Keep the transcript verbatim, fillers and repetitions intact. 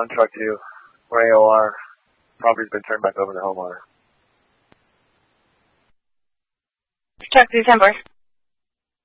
one, truck two, for A O R. Property's been turned back over to the homeowner. Truck two, ten four.